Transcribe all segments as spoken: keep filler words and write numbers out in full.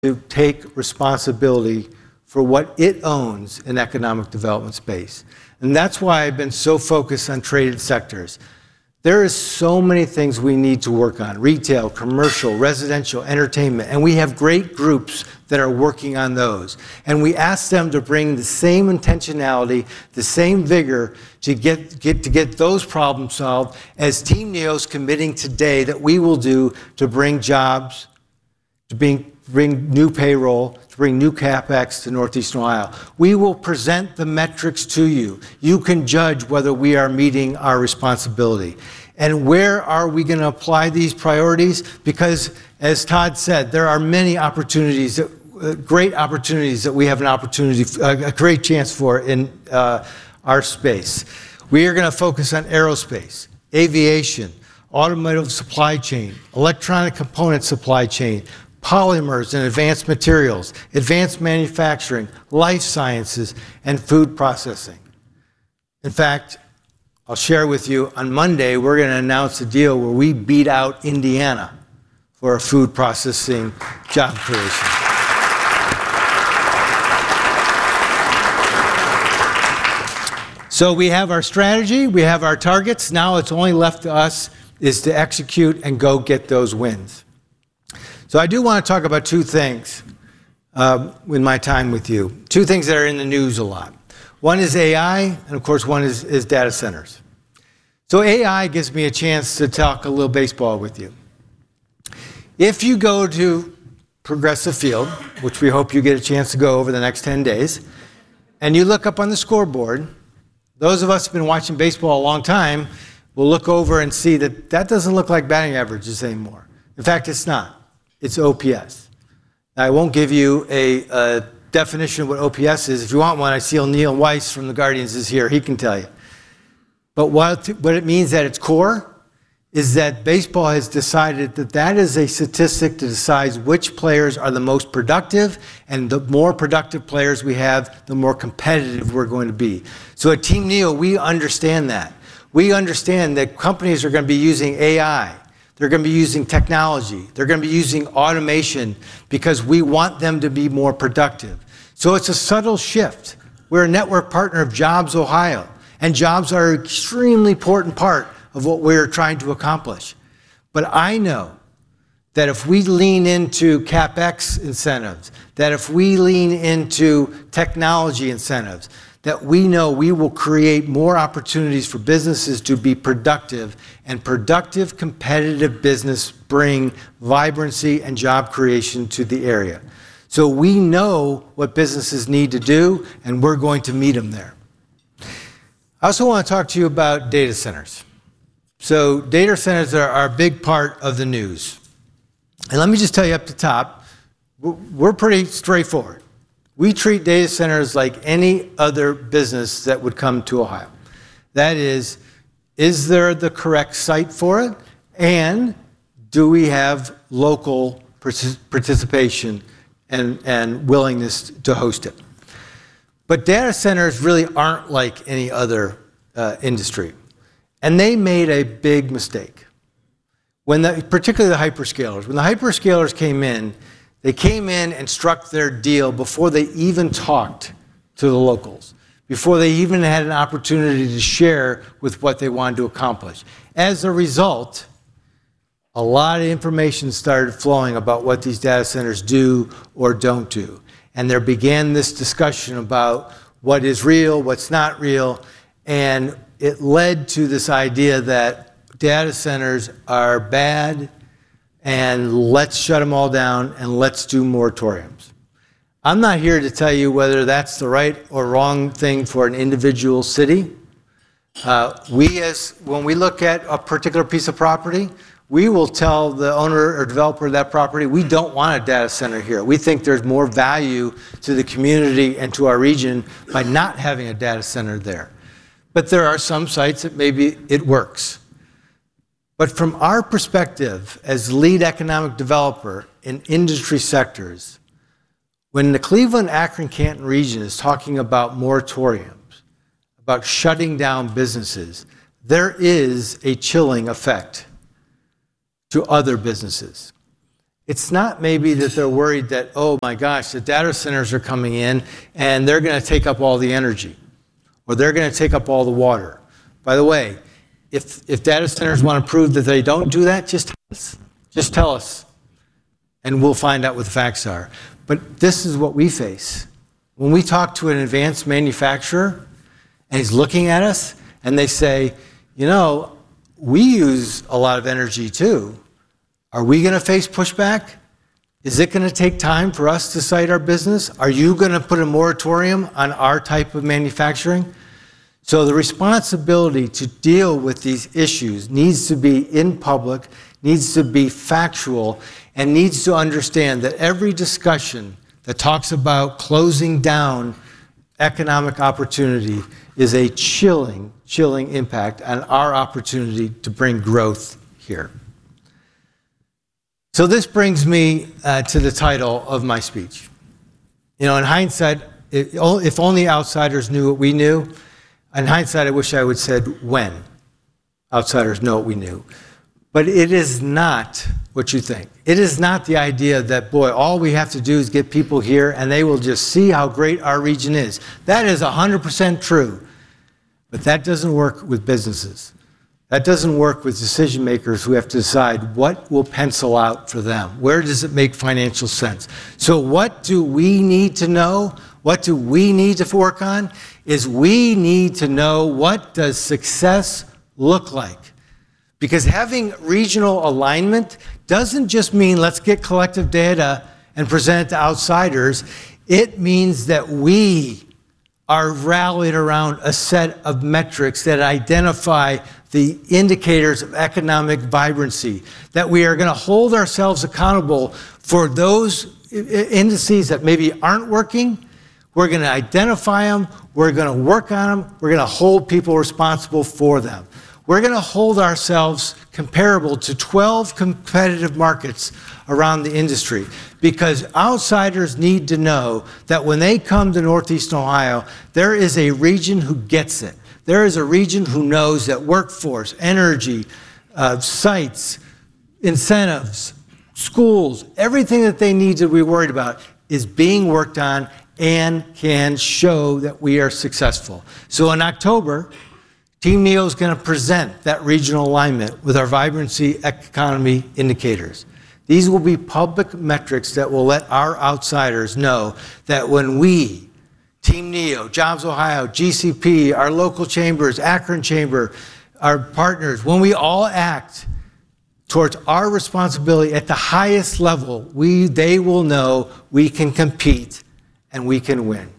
to take responsibility for what it owns in economic development space. And that's why I've been so focused on traded sectors. There is so many things we need to work on: retail, commercial, residential, entertainment, and we have great groups that are working on those. And we ask them to bring the same intentionality, the same vigor to get, get, to get those problems solved as Team NEO's committing today that we will do to bring jobs, to bring, bring new payroll, to bring new CapEx to Northeastern Ohio. We will present the metrics to you. You can judge whether we are meeting our responsibility. And where are we going to apply these priorities? Because, as Todd said, there are many opportunities, that, uh, great opportunities that we have an opportunity, uh, a great chance for in uh, our space. We are going to focus on aerospace, aviation, automotive supply chain, electronic component supply chain, polymers and advanced materials, advanced manufacturing, life sciences, and food processing. In fact, I'll share with you, on Monday, we're going to announce a deal where we beat out Indiana for a food processing job creation. So we have our strategy, we have our targets. Now it's only left to us is to execute and go get those wins. So I do want to talk about two things uh, in my time with you. Two things that are in the news a lot. One is A I, and of course one is, is data centers. So A I gives me a chance to talk a little baseball with you. If you go to Progressive Field, which we hope you get a chance to go over the next ten days, and you look up on the scoreboard, those of us who've been watching baseball a long time will look over and see that that doesn't look like batting averages anymore. In fact, it's not. It's O P S. Now, I won't give you a, a definition of what O P S is. If you want one, I see Neil Weiss from the Guardians is here. He can tell you. But what, what it means at its core is that baseball has decided that that is a statistic to decide which players are the most productive, and the more productive players we have, the more competitive we're going to be. So at Team NEO, we understand that. We understand that companies are going to be using A I. They're going to be using technology. They're going to be using automation because we want them to be more productive. So it's a subtle shift. We're a network partner of Jobs Ohio, and jobs are an extremely important part of what we're trying to accomplish. But I know that if we lean into CapEx incentives, that if we lean into technology incentives, that we know we will create more opportunities for businesses to be productive, and productive, competitive business bring vibrancy and job creation to the area. So we know what businesses need to do, and we're going to meet them there. I also want to talk to you about data centers. So data centers are, are a big part of the news. And let me just tell you up the top, we're pretty straightforward. We treat data centers like any other business that would come to Ohio. That is, is there the correct site for it? And do we have local participation and, and willingness to host it? But data centers really aren't like any other uh, industry. And they made a big mistake. When the, particularly the hyperscalers. When the hyperscalers came in, they came in and struck their deal before they even talked to the locals, before they even had an opportunity to share with what they wanted to accomplish. As a result, a lot of information started flowing about what these data centers do or don't do. And there began this discussion about what is real, what's not real, and it led to this idea that data centers are bad, and let's shut them all down, and let's do moratoriums. I'm not here to tell you whether that's the right or wrong thing for an individual city. Uh, we, as when we look at a particular piece of property, we will tell the owner or developer of that property, we don't want a data center here. We think there's more value to the community and to our region by not having a data center there. But there are some sites that maybe it works. But from our perspective as lead economic developer in industry sectors, when the Cleveland-Akron-Canton region is talking about moratoriums, about shutting down businesses, there is a chilling effect to other businesses. It's not maybe that they're worried that, oh my gosh, the data centers are coming in and they're going to take up all the energy, or they're going to take up all the water. By the way, if, if data centers want to prove that they don't do that, just tell us. Just tell us, and we'll find out what the facts are. But this is what we face. When we talk to an advanced manufacturer, and he's looking at us, and they say, you know, we use a lot of energy too. Are we going to face pushback? Is it going to take time for us to cite our business? Are you going to put a moratorium on our type of manufacturing? So the responsibility to deal with these issues needs to be in public, needs to be factual, and needs to understand that every discussion that talks about closing down economic opportunity is a chilling, chilling impact on our opportunity to bring growth here. So this brings me uh, to the title of my speech. You know, in hindsight, it, if only outsiders knew what we knew. In hindsight, I wish I would have said when outsiders know what we knew. But it is not what you think. It is not the idea that, boy, all we have to do is get people here and they will just see how great our region is. That is one hundred percent true. But that doesn't work with businesses. That doesn't work with decision makers who have to decide what will pencil out for them. Where does it make financial sense? So what do we need to know? What do we need to work on? Is we need to know, what does success look like? Because having regional alignment doesn't just mean let's get collective data and present it to outsiders. It means that we are rallied around a set of metrics that identify the indicators of economic vibrancy, that we are going to hold ourselves accountable for those indices that maybe aren't working. We're going to identify them, we're going to work on them, we're going to hold people responsible for them. We're going to hold ourselves comparable to twelve competitive markets around the industry, because outsiders need to know that when they come to Northeastern Ohio, there is a region who gets it. There is a region who knows that workforce, energy, uh, sites, incentives, schools, everything that they need to be worried about is being worked on and can show that we are successful. So in October, Team NEO is going to present that regional alignment with our vibrancy economy indicators. These will be public metrics that will let our outsiders know that when we, Team NEO, Jobs Ohio, G C P, our local chambers, Akron Chamber, our partners, when we all act towards our responsibility at the highest level, we, they will know we can compete and we can win.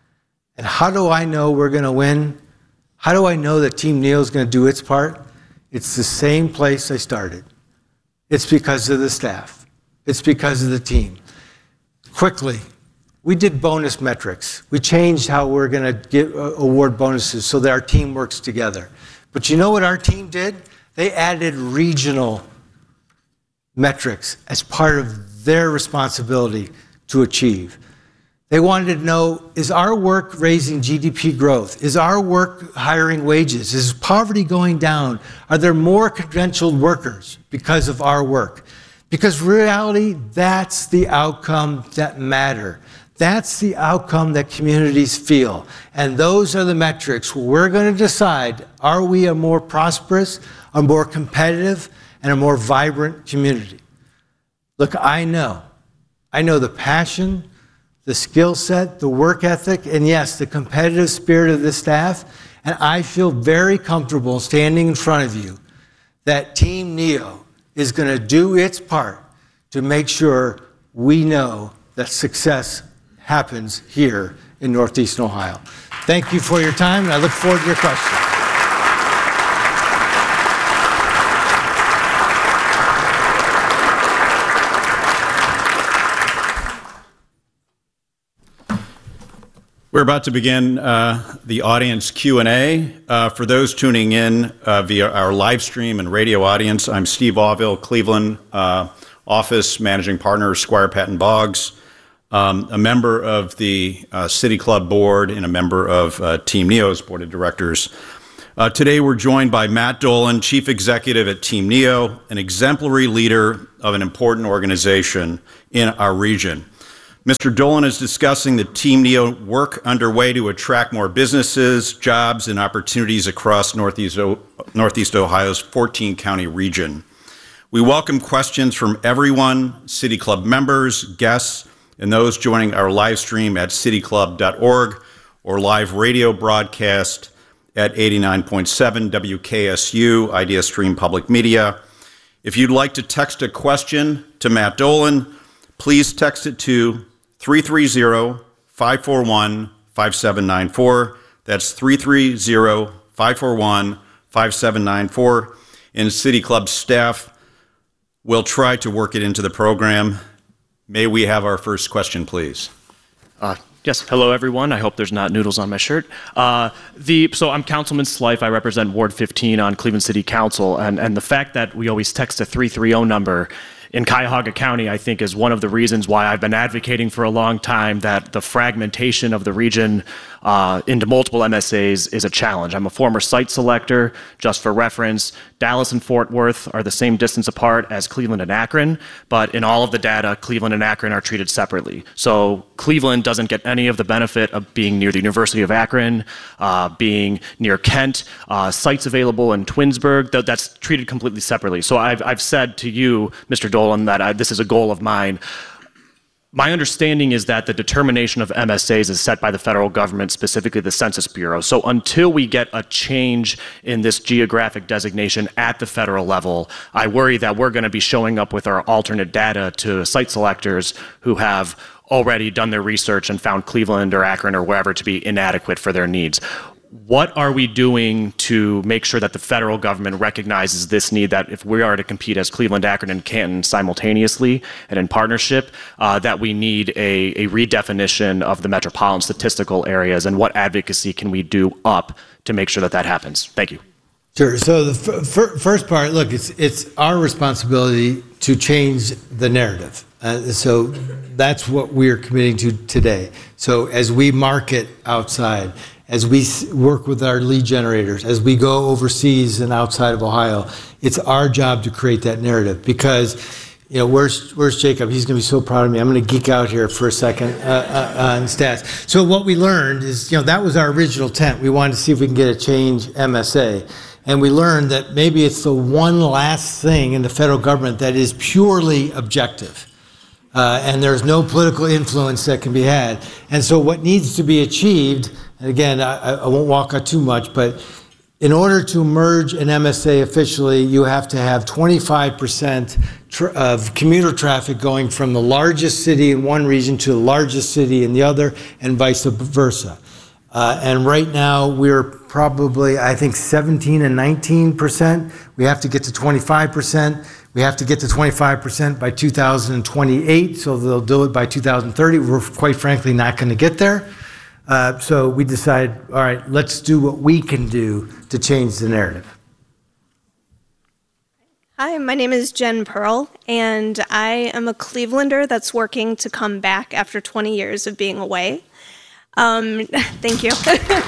And how do I know we're going to win? How do I know that Team NEO is going to do its part? It's the same place I started. It's because of the staff. It's because of the team. Quickly, we did bonus metrics. We changed how we're going to give, uh, award bonuses so that our team works together. But you know what our team did? They added regional metrics as part of their responsibility to achieve. They wanted to know, is our work raising G D P growth? Is our work hiring wages? Is poverty going down? Are there more credentialed workers because of our work? Because reality, that's the outcome that matter. That's the outcome that communities feel. And those are the metrics where we're going to decide, are we a more prosperous, a more competitive, and a more vibrant community? Look, I know. I know the passion, the skill set, the work ethic, and yes, the competitive spirit of the staff. And I feel very comfortable standing in front of you that Team NEO is going to do its part to make sure we know that success happens here in Northeastern Ohio. Thank you for your time, and I look forward to your questions. We're about to begin uh, the audience Q and A. Uh, for those tuning in uh, via our live stream and radio audience, I'm Steve Auville, Cleveland uh, office managing partner, Squire Patton Boggs, um, a member of the uh, City Club board and a member of uh, Team NEO's board of directors. Uh, today we're joined by Matt Dolan, Chief Executive at Team NEO, an exemplary leader of an important organization in our region. Mister Dolan is discussing the Team NEO work underway to attract more businesses, jobs, and opportunities across Northeast, o Northeast Ohio's fourteen county region. We welcome questions from everyone, City Club members, guests, and those joining our live stream at city club dot org or live radio broadcast at eighty-nine point seven W K S U, Idea Stream Public Media. If you'd like to text a question to Matt Dolan, please text it to three three zero, five four one, five seven nine four. That's three three zero, five four one, five seven nine four. And City Club staff will try to work it into the program. May we have our first question, please? Uh, yes, hello everyone. I hope there's not noodles on my shirt. Uh, the, so I'm Councilman Slife. I represent Ward fifteen on Cleveland City Council. And, and the fact that we always text a three three zero number in Cuyahoga County, I think, is one of the reasons why I've been advocating for a long time that the fragmentation of the region uh, into multiple M S As is a challenge. I'm a former site selector. Just for reference, Dallas and Fort Worth are the same distance apart as Cleveland and Akron, but in all of the data, Cleveland and Akron are treated separately. So Cleveland doesn't get any of the benefit of being near the University of Akron, uh, being near Kent, uh, sites available in Twinsburg, th that's treated completely separately. So I've, I've said to you, Mister Dolan, that I, this is a goal of mine. My understanding is that the determination of M S As is set by the federal government, specifically the Census Bureau. So until we get a change in this geographic designation at the federal level, I worry that we're going to be showing up with our alternate data to site selectors who have already done their research and found Cleveland or Akron or wherever to be inadequate for their needs. What are we doing to make sure that the federal government recognizes this need, that if we are to compete as Cleveland, Akron, and Canton simultaneously and in partnership, uh, that we need a, a redefinition of the metropolitan statistical areas, and what advocacy can we do up to make sure that that happens? Thank you. Sure. So the f first part, look, it's, it's our responsibility to change the narrative. Uh, so that's what we're committing to today. So as we market outside, as we work with our lead generators, as we go overseas and outside of Ohio, it's our job to create that narrative. Because, you know, where's where's Jacob? He's going to be so proud of me. I'm going to geek out here for a second uh, uh, on stats. So what we learned is, you know, that was our original intent. We wanted to see if we can get a change M S A. And we learned that maybe it's the one last thing in the federal government that is purely objective. Uh, and there's no political influence that can be had. And so what needs to be achieved, and again, I, I won't walk out too much, but in order to merge an M S A officially, you have to have twenty-five percent tr of commuter traffic going from the largest city in one region to the largest city in the other, and vice versa. Uh, and right now, we're probably, I think, seventeen and nineteen percent. We have to get to twenty-five percent. We have to get to twenty-five percent by two thousand twenty-eight, so they'll do it by two thousand thirty. We're quite frankly not going to get there. Uh, so we decided, all right, let's do what we can do to change the narrative. Hi, my name is Jen Pearl, and I am a Clevelander that's working to come back after twenty years of being away. Um, thank you.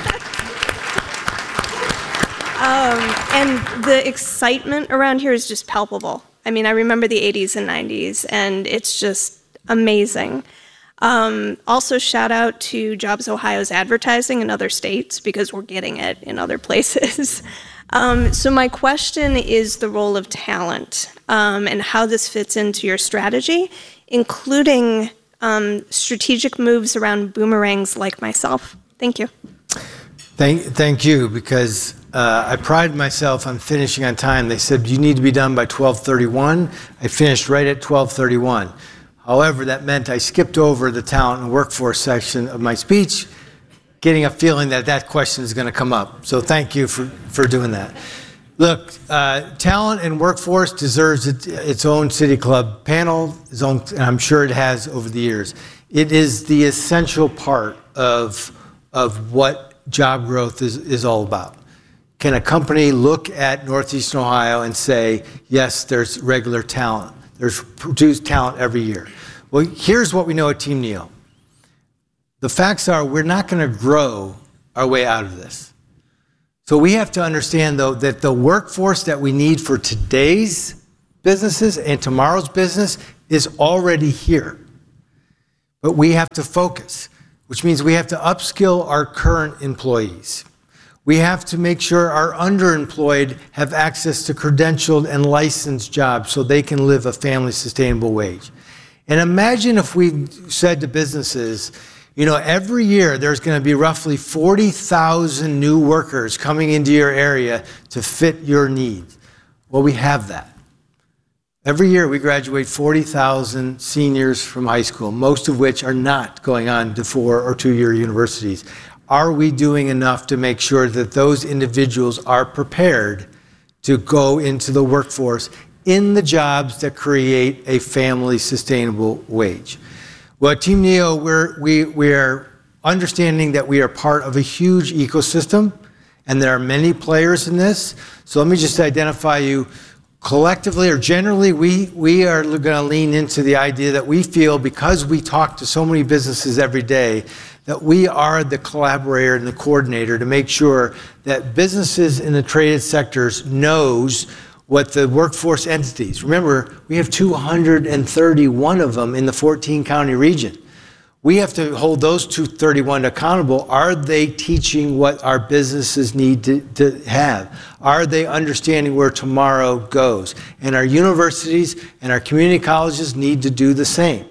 um, and the excitement around here is just palpable. I mean, I remember the eighties and nineties, and it's just amazing. Um, also, shout out to Jobs Ohio's advertising in other states, because we're getting it in other places. um, so my question is the role of talent um, and how this fits into your strategy, including um, strategic moves around boomerangs like myself. Thank you. Thank, thank you, because uh, I pride myself on finishing on time. They said you need to be done by twelve thirty-one. I finished right at twelve thirty-one. However, that meant I skipped over the talent and workforce section of my speech, getting a feeling that that question is going to come up. So thank you for, for doing that. Look, uh, talent and workforce deserves it, its own City Club panel, its own, and I'm sure it has over the years. It is the essential part of, of what job growth is, is all about. Can a company look at Northeastern Ohio and say, yes, there's regular talent, there's produced talent every year? Well, here's what we know at Team NEO. The facts are we're not going to grow our way out of this. So we have to understand, though, that the workforce that we need for today's businesses and tomorrow's business is already here. But we have to focus, which means we have to upskill our current employees. We have to make sure our underemployed have access to credentialed and licensed jobs so they can live a family sustainable wage. And imagine if we said to businesses, you know, every year there's going to be roughly forty thousand new workers coming into your area to fit your needs. Well, we have that. Every year we graduate forty thousand seniors from high school, most of which are not going on to four or two-year universities. Are we doing enough to make sure that those individuals are prepared to go into the workforce in the jobs that create a family sustainable wage? Well, at Team NEO, we're, we, we are understanding that we are part of a huge ecosystem, and there are many players in this. So let me just identify you. Collectively or generally, we, we are going to lean into the idea that we feel, because we talk to so many businesses every day, that we are the collaborator and the coordinator to make sure that businesses in the traded sectors knows what the workforce entities. Remember, we have two hundred thirty-one of them in the fourteen county region. We have to hold those two hundred thirty-one accountable. Are they teaching what our businesses need to, to have? Are they understanding where tomorrow goes? And our universities and our community colleges need to do the same.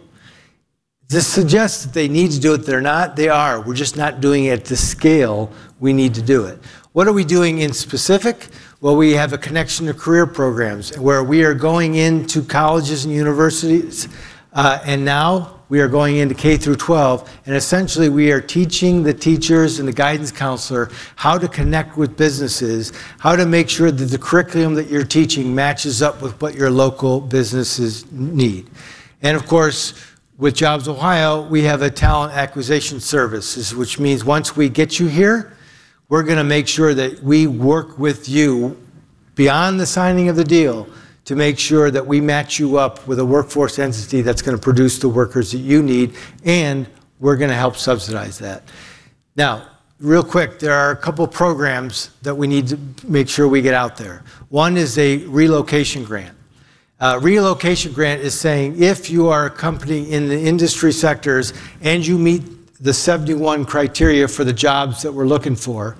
This suggests that they need to do it. They're not. They are. We're just not doing it at the scale we need to do it. What are we doing in specific? Well, we have a connection to career programs where we are going into colleges and universities, uh, and now we are going into K through twelve, and essentially we are teaching the teachers and the guidance counselor how to connect with businesses, how to make sure that the curriculum that you're teaching matches up with what your local businesses need. And of course, with Jobs Ohio, we have a talent acquisition service, which means once we get you here, we're going to make sure that we work with you beyond the signing of the deal to make sure that we match you up with a workforce entity that's going to produce the workers that you need, and we're going to help subsidize that. Now, real quick, there are a couple programs that we need to make sure we get out there. One is a relocation grant. Uh, relocation grant is saying if you are a company in the industry sectors and you meet the seventy-one criteria for the jobs that we're looking for,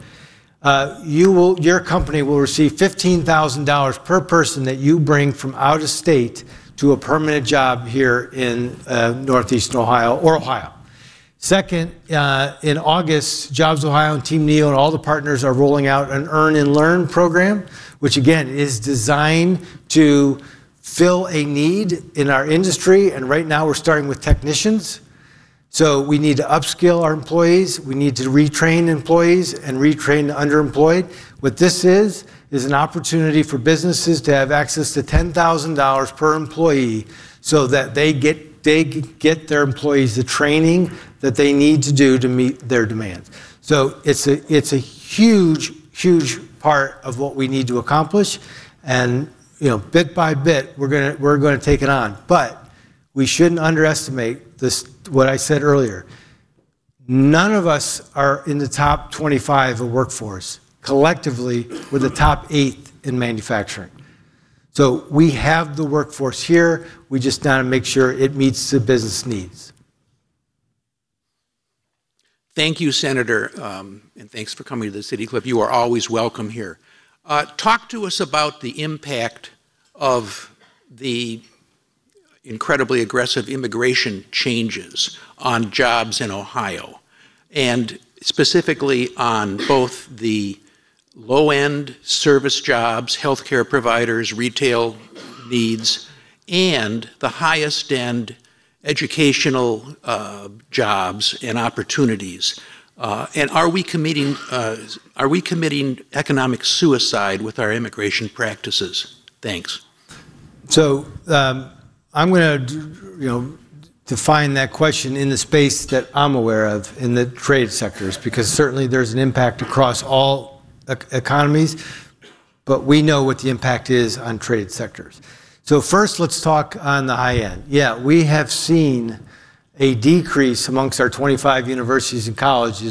uh, you will, your company will receive fifteen thousand dollars per person that you bring from out of state to a permanent job here in uh, Northeastern Ohio or Ohio. Second, uh, in August, Jobs Ohio and Team NEO and all the partners are rolling out an Earn and Learn program, which again is designed to fill a need in our industry, and right now we're starting with technicians. So we need to upskill our employees, we need to retrain employees and retrain the underemployed. What this is, is an opportunity for businesses to have access to ten thousand dollars per employee so that they get, they get their employees the training that they need to do to meet their demands. So it's a, it's a huge, huge part of what we need to accomplish, and you know, bit by bit, we're gonna, we're gonna take it on. But we shouldn't underestimate this, what I said earlier. None of us are in the top twenty-five of workforce. Collectively, we're the top eight in manufacturing. So we have the workforce here. We just gotta make sure it meets the business needs. Thank you, Senator, um, and thanks for coming to the City Clip. You are always welcome here. Uh, talk to us about the impact of the incredibly aggressive immigration changes on jobs in Ohio, and specifically on both the low-end service jobs, healthcare providers, retail needs, and the highest-end educational uh, jobs and opportunities. Uh, and are we committing uh, are we committing economic suicide with our immigration practices? Thanks. So um, I'm going to, you know, define that question in the space that I'm aware of in the trade sectors, because certainly there's an impact across all e- economies, but we know what the impact is on trade sectors. So first, let's talk on the high end. Yeah, we have seen a decrease amongst our twenty-five universities and colleges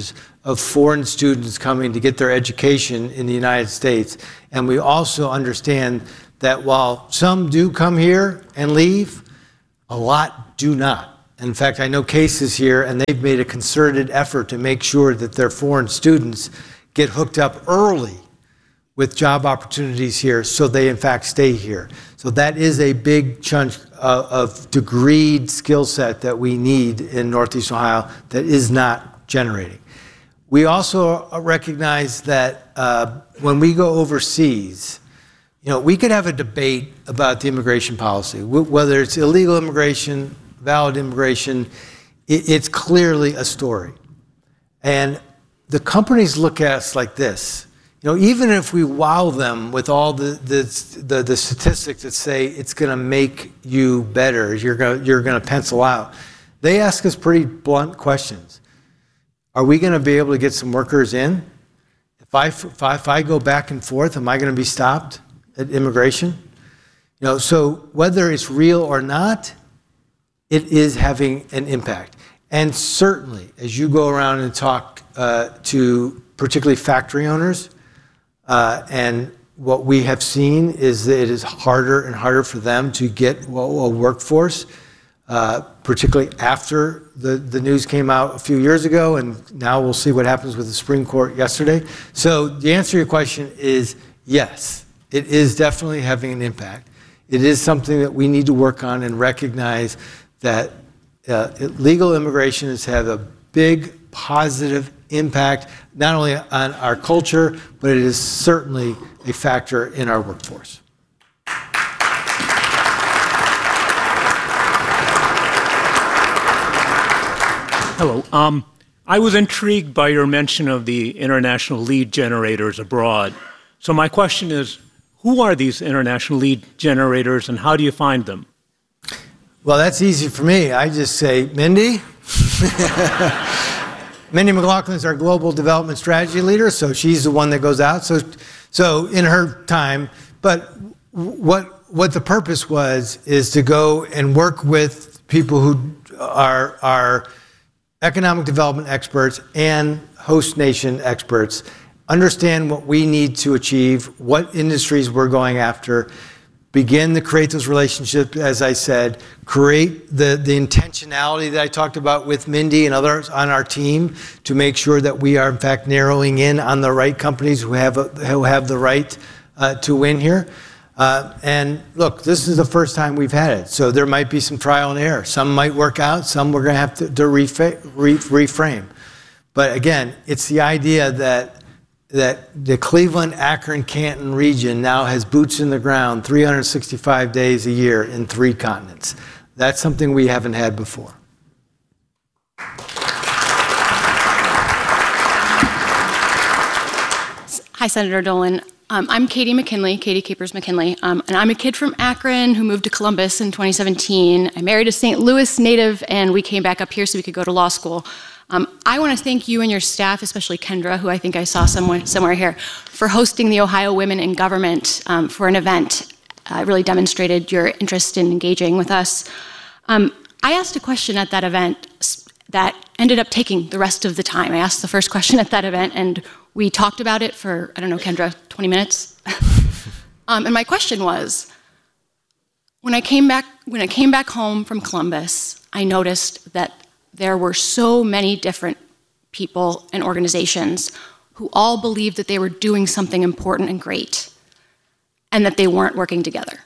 of foreign students coming to get their education in the United States. And we also understand that while some do come here and leave, a lot do not. In fact, I know cases here, and they've made a concerted effort to make sure that their foreign students get hooked up early with job opportunities here so they in fact stay here. So that is a big chunk uh, of degreed skill set that we need in Northeast Ohio that is not generating. We also recognize that uh, when we go overseas, you know, we could have a debate about the immigration policy, whether it's illegal immigration, valid immigration. It, it's clearly a story. And the companies look at us like this. You know, even if we wow them with all the the, the, the statistics that say it's going to make you better, you're going you're going to pencil out, they ask us pretty blunt questions. Are we going to be able to get some workers in? If I, if I, if I go back and forth, am I going to be stopped at immigration? You know, so whether it's real or not, it is having an impact. And certainly, as you go around and talk uh, to particularly factory owners, uh, and what we have seen is that it is harder and harder for them to get a workforce, uh, particularly after the, the news came out a few years ago, and now we'll see what happens with the Supreme Court yesterday. So the answer to your question is yes, it is definitely having an impact. It is something that we need to work on and recognize that uh, legal immigration has had a big positive impact, not only on our culture, but it is certainly a factor in our workforce. Hello. Um, I was intrigued by your mention of the international lead generators abroad. So my question is, who are these international lead generators and how do you find them? Well, that's easy for me. I just say, Mindy. Mindy McLaughlin is our global development strategy leader, so she's the one that goes out. So, so in her time, but what what the purpose was is to go and work with people who are are economic development experts and host nation experts, understand what we need to achieve, what industries we're going after, begin to create those relationships, as I said, create the, the intentionality that I talked about with Mindy and others on our team to make sure that we are in fact narrowing in on the right companies who have, a, who have the right uh, to win here. Uh, and look, this is the first time we've had it, so there might be some trial and error. Some might work out, some we're going to have to, to refa- re- reframe. But again, it's the idea that that the Cleveland, Akron, Canton region now has boots in the ground three hundred sixty-five days a year in three continents. That's something we haven't had before. Hi, Senator Dolan. Um, I'm Katie McKinley, Katie Capers McKinley, um, and I'm a kid from Akron who moved to Columbus in twenty seventeen. I married a Saint Louis native, and we came back up here so we could go to law school. Um, I want to thank you and your staff, especially Kendra, who I think I saw somewhere, somewhere here, for hosting the Ohio Women in Government um, for an event. Uh, it really demonstrated your interest in engaging with us. Um, I asked a question at that event that ended up taking the rest of the time. I asked the first question at that event, and we talked about it for, I don't know, Kendra, twenty minutes. um, and my question was, when I came back, when I came back home from Columbus, I noticed that there were so many different people and organizations who all believed that they were doing something important and great, and that they weren't working together.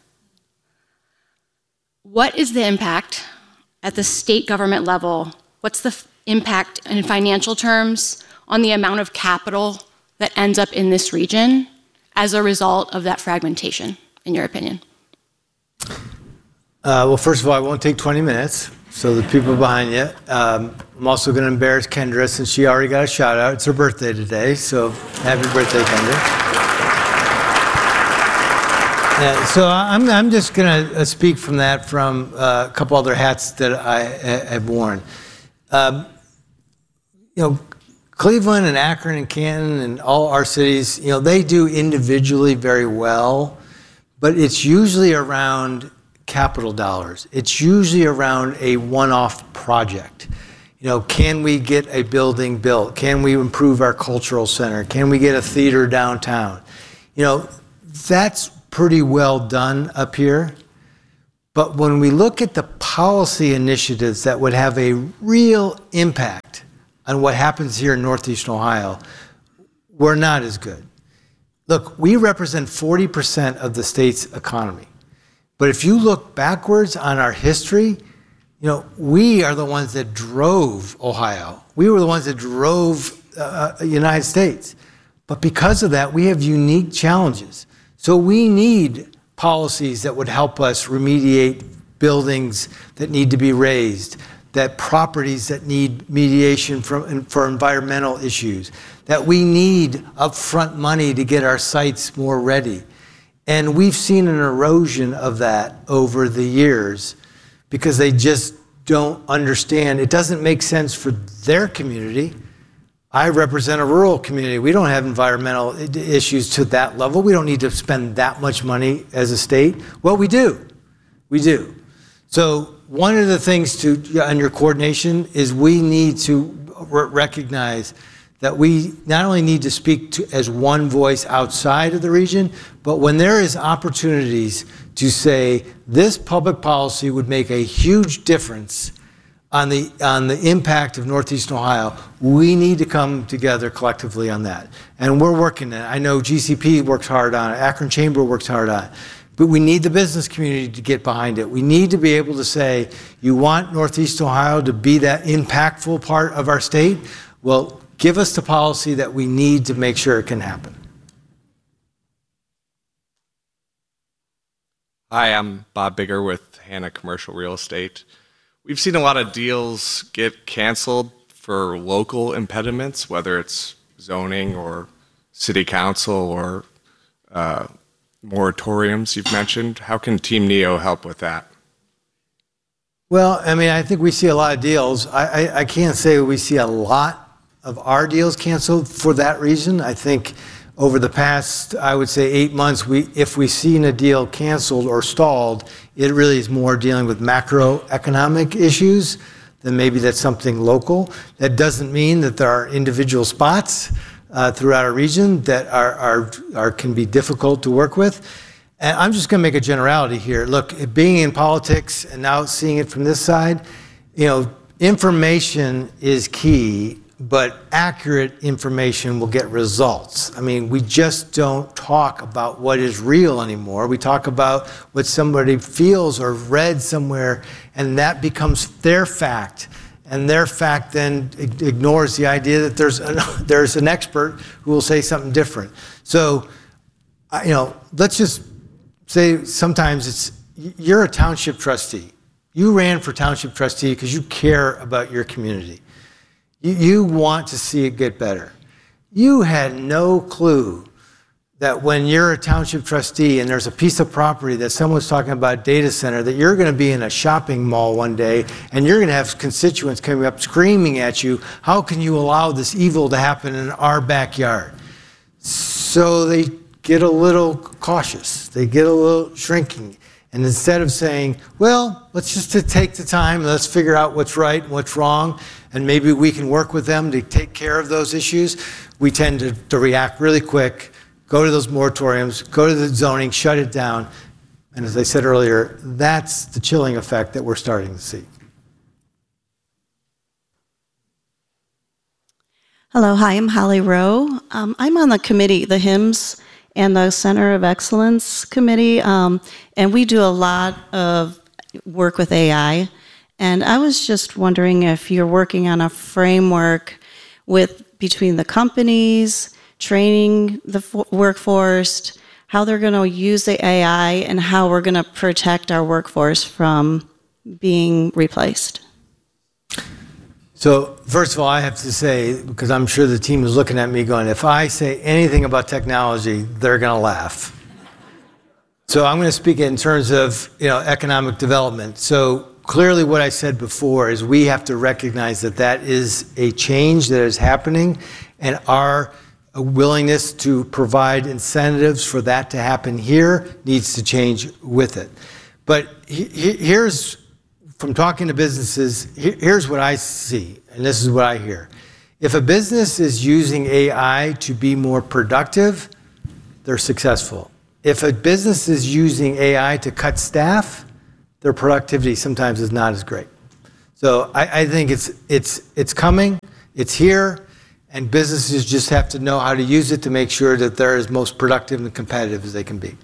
What is the impact at the state government level? What's the f- impact in financial terms on the amount of capital that ends up in this region as a result of that fragmentation, in your opinion? Uh, well, first of all, I won't take twenty minutes. So the people behind you. Um, I'm also going to embarrass Kendra since she already got a shout out. It's her birthday today, so happy birthday, Kendra. Uh, so I'm, I'm just going to uh, speak from that from uh, a couple other hats that I uh, have worn. Um, you know, Cleveland and Akron and Canton and all our cities, you know, they do individually very well, but it's usually around capital dollars. It's usually around a one-off project. You know, can we get a building built? Can we improve our cultural center? Can we get a theater downtown? You know, that's pretty well done up here. But when we look at the policy initiatives that would have a real impact on what happens here in Northeastern Ohio, we're not as good. Look, we represent forty percent of the state's economy. But if you look backwards on our history, you know, we are the ones that drove Ohio. We were the ones that drove uh, the United States. But because of that, we have unique challenges. So we need policies that would help us remediate buildings that need to be raised, that properties that need mediation from, for environmental issues, that we need upfront money to get our sites more ready. And we've seen an erosion of that over the years because they just don't understand. It doesn't make sense for their community. I represent a rural community. We don't have environmental issues to that level. We don't need to spend that much money as a state. Well, we do. We do. So one of the things to on your coordination is we need to recognize that we not only need to speak to, as one voice outside of the region, but when there is opportunities to say this public policy would make a huge difference on the on the impact of Northeastern Ohio, we need to come together collectively on that. And we're working on it. I know G C P works hard on it, Akron Chamber works hard on it, but we need the business community to get behind it. We need to be able to say, you want Northeast Ohio to be that impactful part of our state? Well, give us the policy that we need to make sure it can happen. Hi, I'm Bob Bigger with Hanna Commercial Real Estate. We've seen a lot of deals get canceled for local impediments, whether it's zoning or city council or uh, moratoriums you've mentioned. How can Team Neo help with that? Well, I mean, I think we see a lot of deals. I, I, I can't say we see a lot of our deals canceled for that reason. I think over the past, I would say eight months, we if we've seen a deal canceled or stalled, it really is more dealing with macroeconomic issues than maybe that's something local. That doesn't mean that there are individual spots uh, throughout our region that are, are, are can be difficult to work with. And I'm just gonna make a generality here. Look, being in politics and now seeing it from this side, you know, information is key, but accurate information will get results. I mean, we just don't talk about what is real anymore. We talk about what somebody feels or read somewhere, and that becomes their fact. And their fact then ignores the idea that there's an, there's an expert who will say something different. So, you know, let's just say sometimes it's, you're a township trustee. You ran for township trustee because you care about your community. You, you want to see it get better. You had no clue that when you're a township trustee and there's a piece of property that someone's talking about data center, that you're gonna be in a shopping mall one day and you're gonna have constituents coming up screaming at you, how can you allow this evil to happen in our backyard? So they get a little cautious, they get a little shrinking. And instead of saying, well, let's just take the time, let's figure out what's right and what's wrong, and maybe we can work with them to take care of those issues, we tend to, to react really quick, go to those moratoriums, go to the zoning, shut it down. And as I said earlier, that's the chilling effect that we're starting to see. Hello, hi, I'm Holly Rowe. Um, I'm on the committee, the HIMSS and the Center of Excellence Committee, um, and we do a lot of work with A I. And I was just wondering if you're working on a framework with between the companies, training the workforce, how they're going to use the A I, and how we're going to protect our workforce from being replaced. So first of all, I have to say, because I'm sure the team is looking at me going, if I say anything about technology, they're going to laugh. So I'm going to speak in terms of, you know, economic development. So clearly what I said before is we have to recognize that that is a change that is happening, and our willingness to provide incentives for that to happen here needs to change with it. But he, he, here's from talking to businesses, here's what I see, and this is what I hear. If a business is using A I to be more productive, they're successful. If a business is using A I to cut staff, their productivity sometimes is not as great. So I, I think it's, it's, it's coming, it's here, and businesses just have to know how to use it to make sure that they're as most productive and competitive as they can be.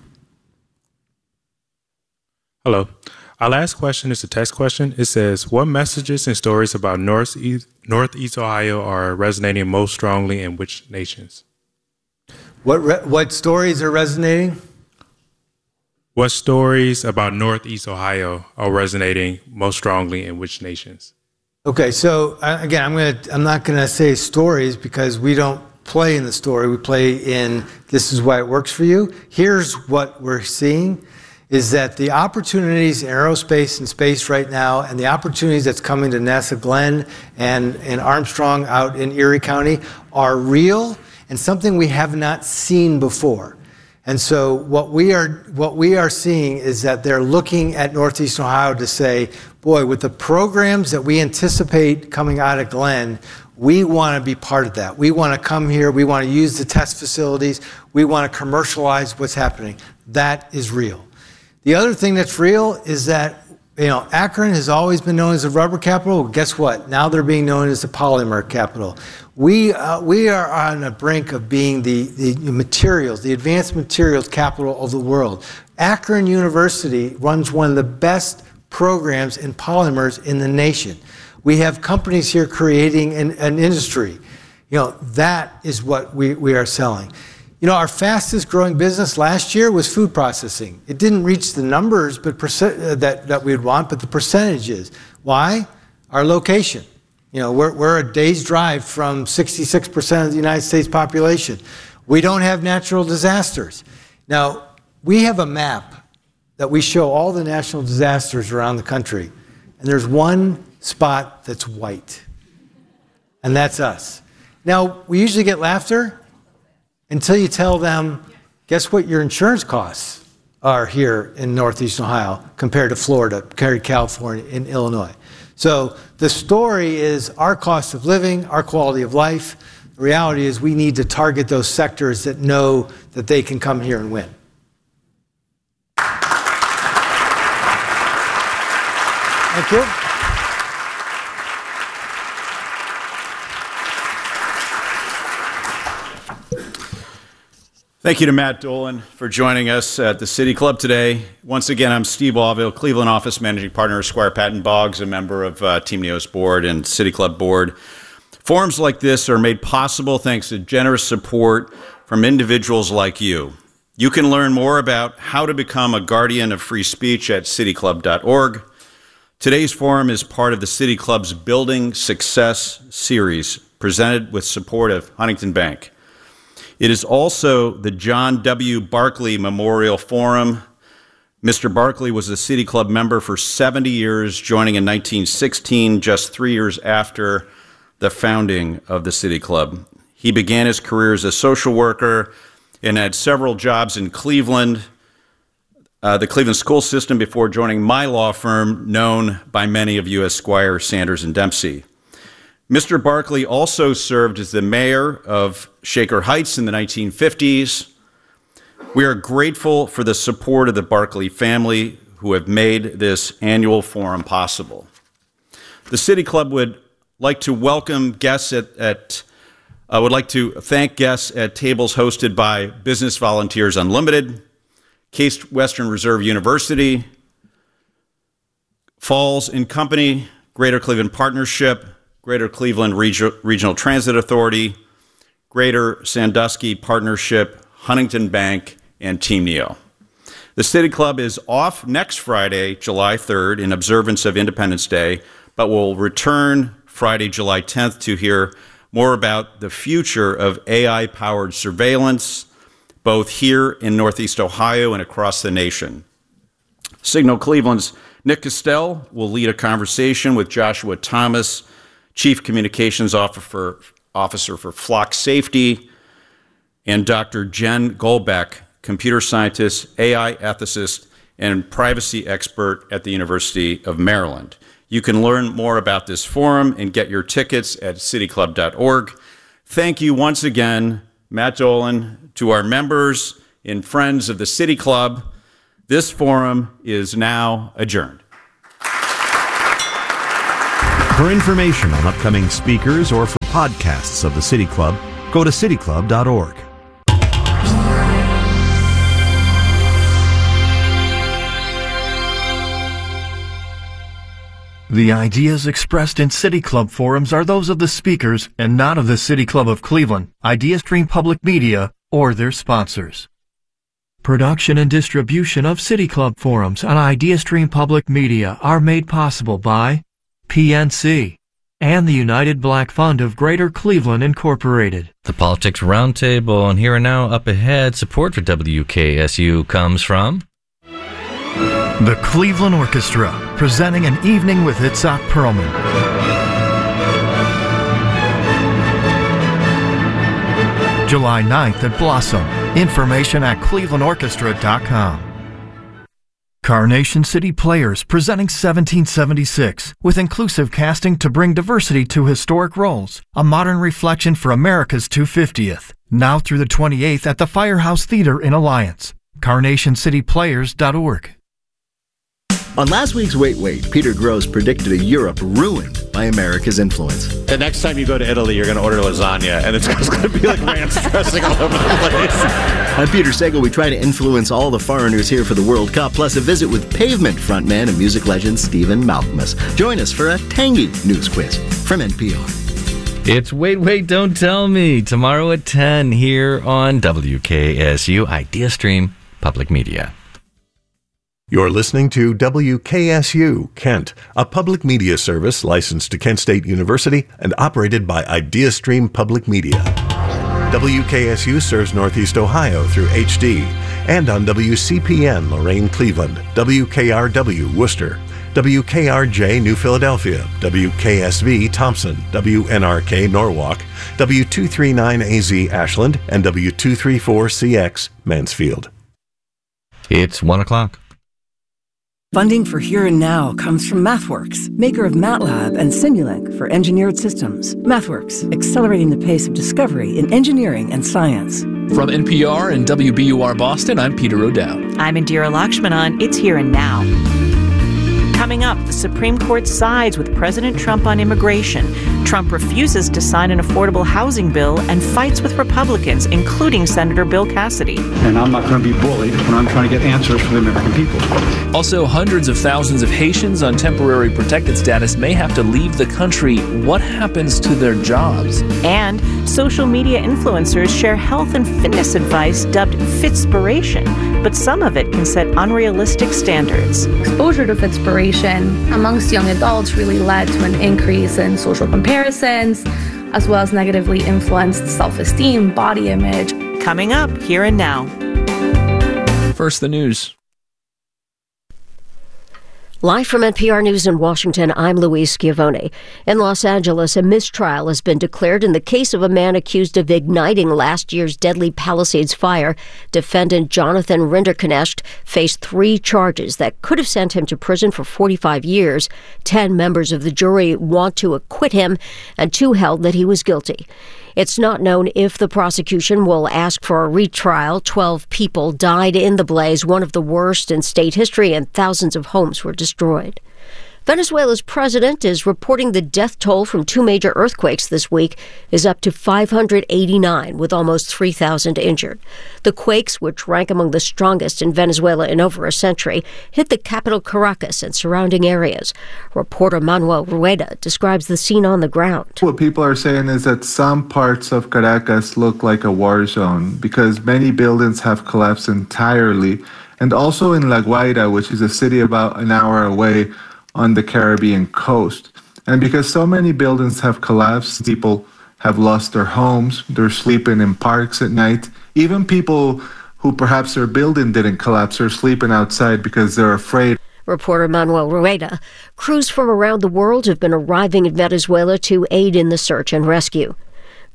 Hello. Our last question is a text question. It says, what messages and stories about Northeast, Northeast Ohio are resonating most strongly in which nations? What, re- what stories are resonating? What stories about Northeast Ohio are resonating most strongly in which nations? Okay, so uh, again, I'm gonna I'm not gonna say stories because we don't play in the story. We play in this is why it works for you. Here's what we're seeing is that the opportunities in aerospace and space right now and the opportunities that's coming to NASA Glenn and, and Armstrong out in Erie County are real and something we have not seen before. And so what we are what we are seeing is that they're looking at Northeast Ohio to say, boy, with the programs that we anticipate coming out of Glenn, we want to be part of that. We want to come here. We want to use the test facilities. We want to commercialize what's happening. That is real. The other thing that's real is that, you know, Akron has always been known as the rubber capital. Well, guess what? Now they're being known as the polymer capital. We uh, we are on the brink of being the, the materials, the advanced materials capital of the world. Akron University runs one of the best programs in polymers in the nation. We have companies here creating an, an industry. You know, that is what we, we are selling. You know, our fastest growing business last year was food processing. It didn't reach the numbers but percent, uh, that, that we'd want, but the percentages. Why? Our location. You know, we're, we're a day's drive from sixty-six percent of the United States population. We don't have natural disasters. Now, we have a map that we show all the national disasters around the country, and there's one spot that's white, and that's us. Now, we usually get laughter until you tell them, guess what your insurance costs are here in Northeast Ohio compared to Florida, compared to California, and Illinois. So the story is our cost of living, our quality of life. The reality is we need to target those sectors that know that they can come here and win. Thank you. Thank you to Matt Dolan for joining us at the City Club today. Once again, I'm Steve Allville, Cleveland office managing partner of Squire Patton Boggs, a member of uh, Team Neos board and City Club board. Forums like this are made possible thanks to generous support from individuals like you. You can learn more about how to become a guardian of free speech at city club dot org. Today's forum is part of the City Club's Building Success series, presented with support of Huntington Bank. It is also the John W. Barkley Memorial Forum. Mister Barkley was a City Club member for seventy years, joining in nineteen sixteen, just three years after the founding of the City Club. He began his career as a social worker and had several jobs in Cleveland, uh, the Cleveland school system, before joining my law firm, known by many of you as Squire, Sanders, and Dempsey. Mister Barkley also served as the mayor of Shaker Heights in the nineteen fifties. We are grateful for the support of the Barkley family who have made this annual forum possible. The City Club would like to welcome guests at, at I would like to thank guests at tables hosted by Business Volunteers Unlimited, Case Western Reserve University, Falls and Company, Greater Cleveland Partnership, Greater Cleveland Regi- Regional Transit Authority, Greater Sandusky Partnership, Huntington Bank, and Team Neo. The City Club is off next Friday, July third, in observance of Independence Day, but will return Friday, July tenth, to hear more about the future of A I-powered surveillance, both here in Northeast Ohio and across the nation. Signal Cleveland's Nick Castell will lead a conversation with Joshua Thomas, Chief Communications Officer, Officer for Flock Safety, and Doctor Jen Golbeck, computer scientist, A I ethicist, and privacy expert at the University of Maryland. You can learn more about this forum and get your tickets at city club dot org. Thank you once again, Matt Dolan, to our members and friends of the City Club. This forum is now adjourned. For information on upcoming speakers or for podcasts of the City Club, go to city club dot org. The ideas expressed in City Club forums are those of the speakers and not of the City Club of Cleveland, IdeaStream Public Media, or their sponsors. Production and distribution of City Club forums on IdeaStream Public Media are made possible by P N C and the United Black Fund of Greater Cleveland, Incorporated. The Politics Roundtable, and here and now up ahead, support for W K S U comes from the Cleveland Orchestra, presenting an evening with Itzhak Perlman. July ninth at Blossom. Information at cleveland orchestra dot com. Carnation City Players, presenting seventeen seventy-six, with inclusive casting to bring diversity to historic roles. A modern reflection for America's two hundred fiftieth. Now through the twenty-eighth at the Firehouse Theater in Alliance. carnation city players dot org. On last week's Wait Wait, Peter Grosz predicted a Europe ruined by America's influence. The next time you go to Italy, you're going to order lasagna, and it's going to be like ranch dressing all over the place. I'm Peter Sagal. We try to influence all the foreigners here for the World Cup, plus a visit with Pavement frontman and music legend Stephen Malkmus. Join us for a tangy news quiz from N P R. It's Wait, Wait, Don't Tell Me, tomorrow at ten here on W K S U, IdeaStream Public Media. You're listening to W K S U, Kent, a public media service licensed to Kent State University and operated by IdeaStream Public Media. W K S U serves Northeast Ohio through H D and on W C P N Lorain, Cleveland, W K R W Worcester, W K R J New Philadelphia, W K S V Thompson, W N R K Norwalk, W two thirty-nine A Z Ashland, and W two thirty-four C X Mansfield. It's one o'clock. Funding for Here and Now comes from MathWorks, maker of MATLAB and Simulink for engineered systems. MathWorks, accelerating the pace of discovery in engineering and science. From N P R and W B U R Boston, I'm Peter O'Dowd. I'm Indira Lakshmanan. It's Here and Now. Coming up, the Supreme Court sides with President Trump on immigration. Trump refuses to sign an affordable housing bill and fights with Republicans, including Senator Bill Cassidy. And I'm not going to be bullied when I'm trying to get answers from the American people. Also, hundreds of thousands of Haitians on temporary protected status may have to leave the country. What happens to their jobs? And social media influencers share health and fitness advice dubbed Fitspiration, but some of it can set unrealistic standards. Exposure to Fitspiration amongst young adults really led to an increase in social comparisons, as well as negatively influenced self-esteem, body image. Coming up, Here and Now. First, the news. Live from N P R News in Washington, I'm Louise Schiavone. In Los Angeles, a mistrial has been declared in the case of a man accused of igniting last year's deadly Palisades fire. Defendant Jonathan Rinderknecht faced three charges that could have sent him to prison for forty-five years. Ten members of the jury want to acquit him, and two held that he was guilty. It's not known if the prosecution will ask for a retrial. Twelve people died in the blaze, one of the worst in state history, and thousands of homes were destroyed. Venezuela's president is reporting the death toll from two major earthquakes this week is up to five hundred eighty-nine, with almost three thousand injured. The quakes, which rank among the strongest in Venezuela in over a century, hit the capital Caracas and surrounding areas. Reporter Manuel Rueda describes the scene on the ground. What people are saying is that some parts of Caracas look like a war zone because many buildings have collapsed entirely, and also in La Guaira, which is a city about an hour away, on the Caribbean coast. And because so many buildings have collapsed, people have lost their homes, they're sleeping in parks at night. Even people who perhaps their building didn't collapse are sleeping outside because they're afraid. Reporter Manuel Rueda. Crews from around the world have been arriving in Venezuela to aid in the search and rescue.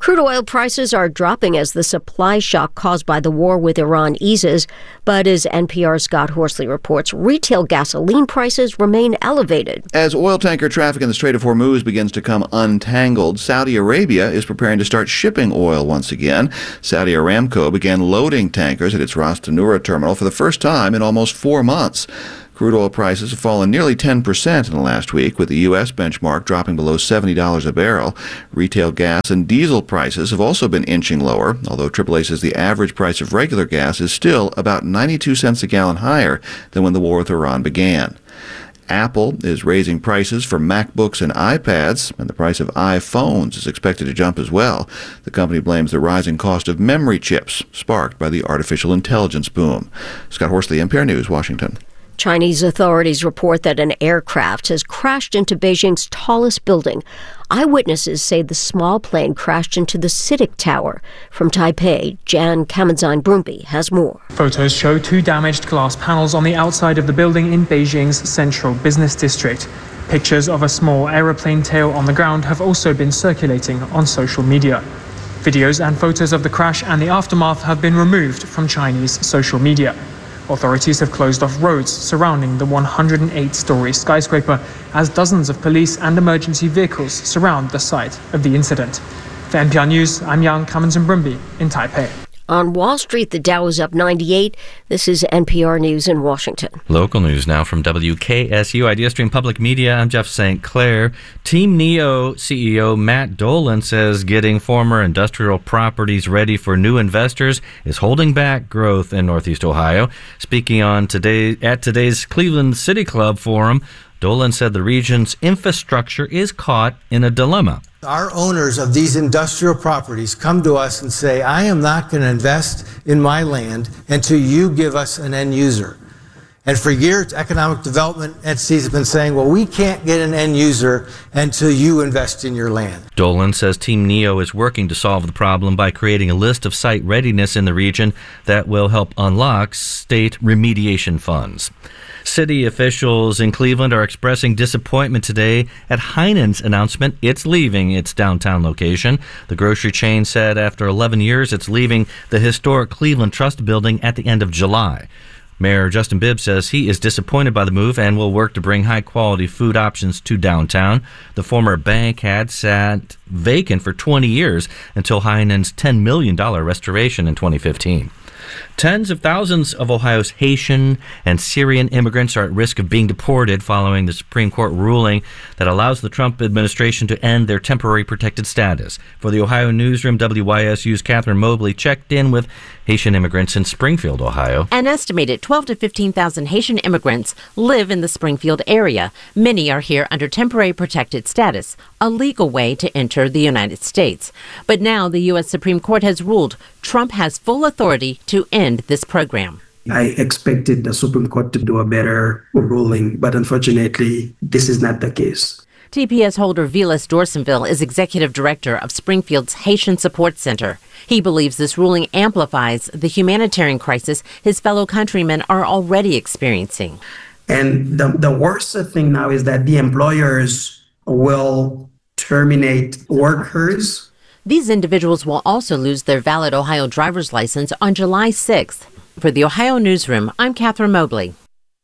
Crude oil prices are dropping as the supply shock caused by the war with Iran eases. But as N P R's Scott Horsley reports, retail gasoline prices remain elevated. As oil tanker traffic in the Strait of Hormuz begins to come untangled, Saudi Arabia is preparing to start shipping oil once again. Saudi Aramco began loading tankers at its Ras Tanura terminal for the first time in almost four months. Crude oil prices have fallen nearly ten percent in the last week, with the U S benchmark dropping below seventy dollars a barrel. Retail gas and diesel prices have also been inching lower, although triple A says the average price of regular gas is still about ninety-two cents a gallon higher than when the war with Iran began. Apple is raising prices for MacBooks and iPads, and the price of iPhones is expected to jump as well. The company blames the rising cost of memory chips, sparked by the artificial intelligence boom. Scott Horsley, N P R News, Washington. Chinese authorities report that an aircraft has crashed into Beijing's tallest building. Eyewitnesses say the small plane crashed into the C I T I C Tower. From Taipei, Jan Kamenzine-Brumby has more. Photos show two damaged glass panels on the outside of the building in Beijing's central business district. Pictures of a small aeroplane tail on the ground have also been circulating on social media. Videos and photos of the crash and the aftermath have been removed from Chinese social media. Authorities have closed off roads surrounding the one hundred eight story skyscraper as dozens of police and emergency vehicles surround the site of the incident. For N P R News, I'm Jan Kamenzine-Brumby in Taipei. On Wall Street, the Dow is up ninety-eight. This is N P R News in Washington. Local news now from W K S U IdeaStream Public Media. I'm Jeff Saint Clair. Team Neo C E O Matt Dolan says getting former industrial properties ready for new investors is holding back growth in Northeast Ohio. Speaking on today at today's Cleveland City Club Forum, Dolan said the region's infrastructure is caught in a dilemma. Our owners of these industrial properties come to us and say, I am not going to invest in my land until you give us an end user. And for years, economic development entities have been saying, well, we can't get an end user until you invest in your land. Dolan says Team Neo is working to solve the problem by creating a list of site readiness in the region that will help unlock state remediation funds. City officials in Cleveland are expressing disappointment today at Heinen's announcement it's leaving its downtown location. The grocery chain said after eleven years it's leaving the historic Cleveland Trust Building at the end of July. Mayor Justin Bibbs says he is disappointed by the move and will work to bring high-quality food options to downtown. The former bank had sat vacant for twenty years until Heinen's ten million dollars restoration in twenty fifteen. Tens of thousands of Ohio's Haitian and Syrian immigrants are at risk of being deported following the Supreme Court ruling that allows the Trump administration to end their temporary protected status. For the Ohio Newsroom, W Y S U's Catherine Mobley checked in with Haitian immigrants in Springfield, Ohio. An estimated twelve to fifteen thousand Haitian immigrants live in the Springfield area. Many are here under temporary protected status, a legal way to enter the United States. But now the U S Supreme Court has ruled Trump has full authority to end this program. I expected the Supreme Court to do a better ruling, but unfortunately, this is not the case. T P S holder Vilas Dorsonville is executive director of Springfield's Haitian Support Center. He believes this ruling amplifies the humanitarian crisis his fellow countrymen are already experiencing. And the, the worst thing now is that the employers will terminate workers. These individuals will also lose their valid Ohio driver's license on July sixth. For the Ohio Newsroom, I'm Catherine Mobley.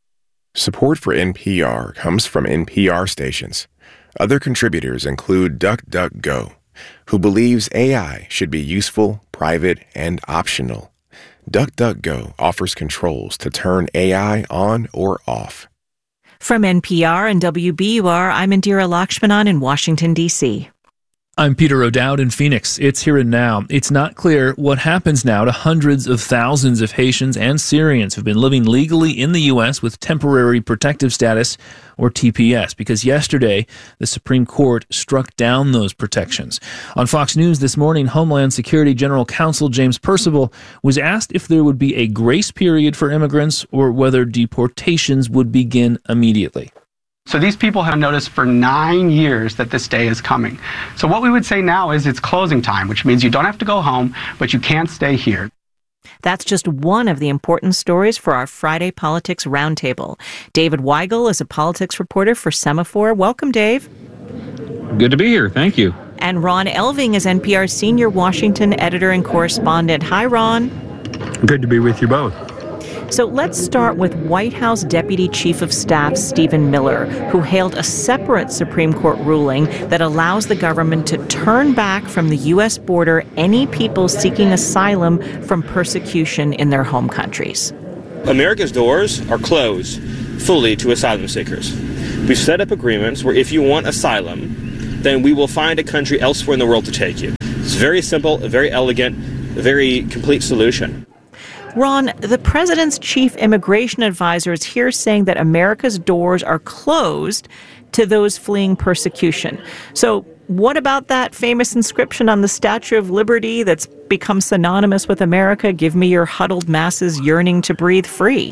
Support for N P R comes from N P R stations. Other contributors include DuckDuckGo, who believes A I should be useful, private, and optional. DuckDuckGo offers controls to turn A I on or off. From N P R and W B U R, I'm Indira Lakshmanan in Washington, D C I'm Peter O'Dowd in Phoenix. It's here and now. It's not clear what happens now to hundreds of thousands of Haitians and Syrians who've been living legally in the U S with temporary protective status, or T P S, because yesterday the Supreme Court struck down those protections. On Fox News this morning, Homeland Security General Counsel James Percival was asked if there would be a grace period for immigrants or whether deportations would begin immediately. So these people have noticed for nine years that this day is coming. So what we would say now is it's closing time, which means you don't have to go home, but you can't stay here. That's just one of the important stories for our Friday Politics Roundtable. David Weigel is a politics reporter for Semaphore. Welcome, Dave. Good to be here. Thank you. And Ron Elving is N P R's senior Washington editor and correspondent. Hi, Ron. Good to be with you both. So let's start with White House Deputy Chief of Staff Stephen Miller, who hailed a separate Supreme Court ruling that allows the government to turn back from the U S border any people seeking asylum from persecution in their home countries. America's doors are closed fully to asylum seekers. We've set up agreements where if you want asylum, then we will find a country elsewhere in the world to take you. It's very simple, a very elegant, a very complete solution. Ron, the president's chief immigration advisor is here saying that America's doors are closed to those fleeing persecution. So what about that famous inscription on the Statue of Liberty that's become synonymous with America? Give me your huddled masses yearning to breathe free.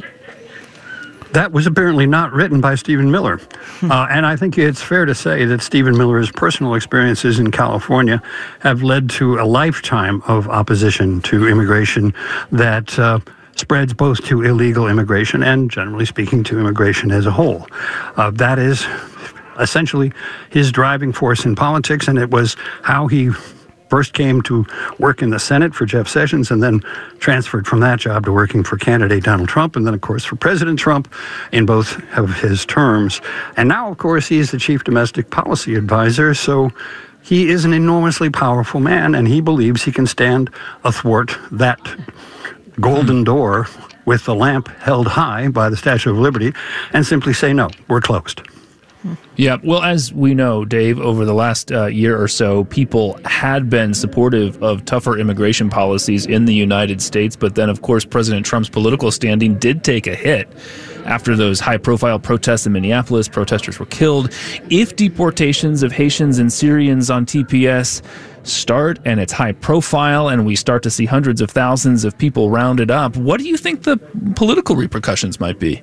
That was apparently not written by Stephen Miller. Uh, and I think it's fair to say that Stephen Miller's personal experiences in California have led to a lifetime of opposition to immigration that uh, spreads both to illegal immigration and, generally speaking, to immigration as a whole. Uh, that is essentially his driving force in politics, and it was how he first came to work in the Senate for Jeff Sessions and then transferred from that job to working for candidate Donald Trump and then, of course, for President Trump in both of his terms. And now, of course, he's the chief domestic policy advisor, so he is an enormously powerful man, and he believes he can stand athwart that golden door with the lamp held high by the Statue of Liberty and simply say, no, we're closed. Yeah, well, as we know, Dave, over the last uh, year or so, people had been supportive of tougher immigration policies in the United States. But then, of course, President Trump's political standing did take a hit after those high-profile protests in Minneapolis. Protesters were killed. If deportations of Haitians and Syrians on T P S start and it's high profile and we start to see hundreds of thousands of people rounded up, what do you think the political repercussions might be?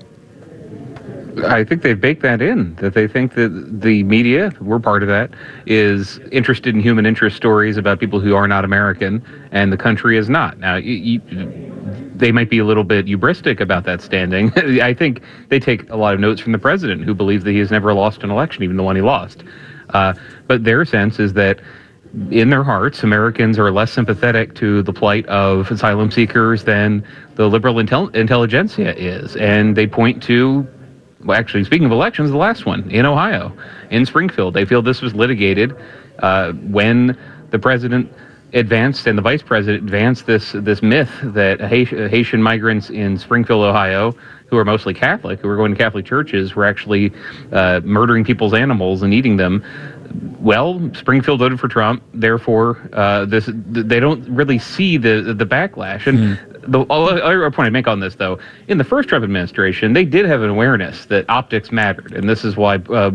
I think they've baked that in, that they think that the media, we're part of that, is interested in human interest stories about people who are not American, and the country is not. Now, you, you, they might be a little bit hubristic about that standing. I think they take a lot of notes from the president, who believes that he has never lost an election, even the one he lost. Uh, but their sense is that in their hearts, Americans are less sympathetic to the plight of asylum seekers than the liberal intel- intelligentsia is. And they point to, well, actually, speaking of elections, the last one in Ohio, in Springfield. They feel this was litigated uh, when the president advanced and the vice president advanced this this myth that Haitian migrants in Springfield, Ohio, who are mostly Catholic, who are going to Catholic churches, were actually uh, murdering people's animals and eating them. Well, Springfield voted for Trump. Therefore, uh, this they don't really see the the backlash. And mm. the other point I make on this, though, in the first Trump administration, they did have an awareness that optics mattered, and this is why uh,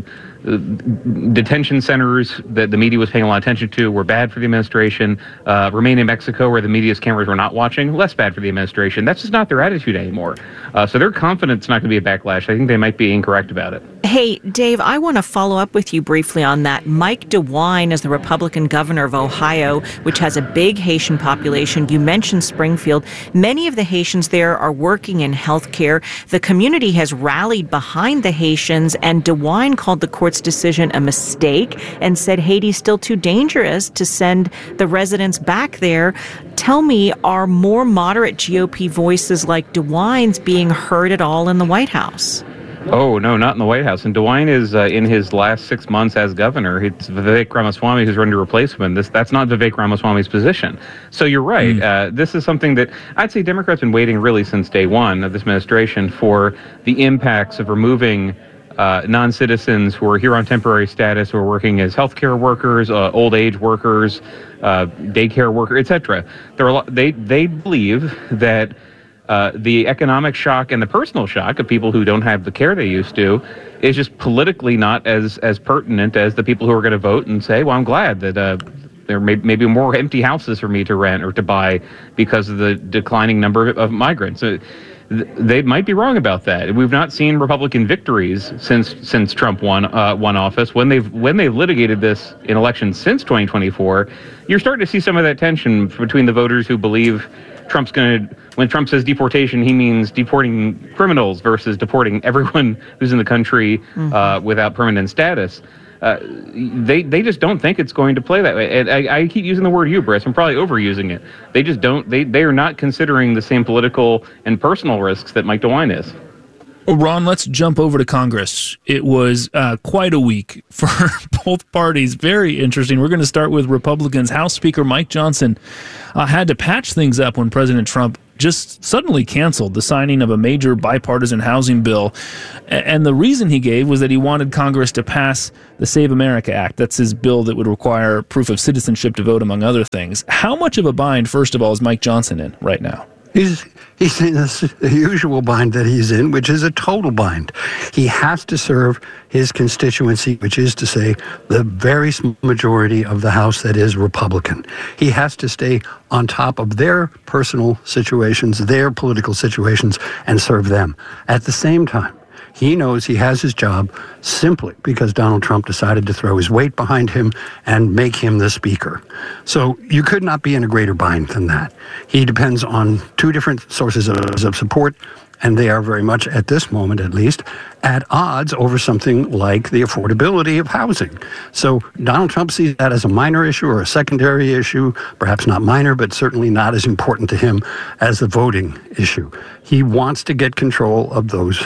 detention centers that the media was paying a lot of attention to were bad for the administration. Uh, Remain in Mexico, where the media's cameras were not watching, less bad for the administration. That's just not their attitude anymore. Uh, so they're confident it's not going to be a backlash. I think they might be incorrect about it. Hey, Dave, I want to follow up with you briefly on that. Mike DeWine is the Republican governor of Ohio, which has a big Haitian population. You mentioned Springfield. Many of the Haitians there are working in healthcare. The community has rallied behind the Haitians, and DeWine called the court's decision a mistake and said Haiti's still too dangerous to send the residents back there. Tell me, are more moderate G O P voices like DeWine's being heard at all in the White House? Oh, no, not in the White House. And DeWine is uh, in his last six months as governor. It's Vivek Ramaswamy who's running to replace him. And this, that's not Vivek Ramaswamy's position. So you're right. Mm. Uh, this is something that I'd say Democrats have been waiting really since day one of this administration for the impacts of removing Uh, non-citizens who are here on temporary status, who are working as healthcare workers, uh, old age workers, uh, daycare workers, et cetera. There are a lot, they they believe that uh, the economic shock and the personal shock of people who don't have the care they used to is just politically not as as pertinent as the people who are going to vote and say, well, I'm glad that uh, there may, may be more empty houses for me to rent or to buy because of the declining number of, of migrants. Uh, They might be wrong about that. We've not seen Republican victories since since Trump won uh, won office. When they've when they've litigated this in elections since twenty twenty-four, you're starting to see some of that tension between the voters who believe Trump's going to, when Trump says deportation, he means deporting criminals versus deporting everyone who's in the country mm-hmm. uh, without permanent status. uh, they they just don't think it's going to play that way. And I, I keep using the word hubris. I'm probably overusing it. They just don't. They they are not considering the same political and personal risks that Mike DeWine is. Well, Ron, let's jump over to Congress. It was uh, quite a week for both parties. Very interesting. We're going to start with Republicans. House Speaker Mike Johnson uh, had to patch things up when President Trump just suddenly canceled the signing of a major bipartisan housing bill. And the reason he gave was that he wanted Congress to pass the Save America Act. That's his bill that would require proof of citizenship to vote, among other things. How much of a bind, first of all, is Mike Johnson in right now? He's he's in the usual bind that he's in, which is a total bind. He has to serve his constituency, which is to say the very small majority of the House that is Republican. He has to stay on top of their personal situations, their political situations, and serve them. At the same time, he knows he has his job simply because Donald Trump decided to throw his weight behind him and make him the speaker. So you could not be in a greater bind than that. He depends on two different sources of, of support, and they are very much, at this moment at least, at odds over something like the affordability of housing. So Donald Trump sees that as a minor issue or a secondary issue, perhaps not minor, but certainly not as important to him as the voting issue. He wants to get control of those